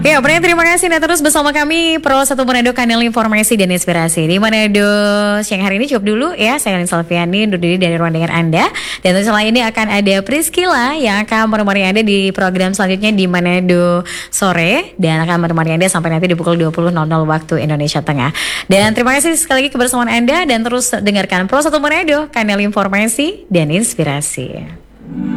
Ya, Brian, terima kasih nih terus bersama kami Pro 1 Manado, kanal informasi dan inspirasi di Manado. Siang hari ini cukup dulu ya. Saya Lin Salviani undur diri dari ruang dengar Anda. Dan setelah ini akan ada Priscilla yang akan menemani Anda di program selanjutnya di Manado sore dan akan menemani Anda sampai nanti di pukul 20.00 waktu Indonesia Tengah. Dan terima kasih sekali lagi kebersamaan Anda dan terus dengarkan Pro 1 Manado, kanal informasi dan inspirasi.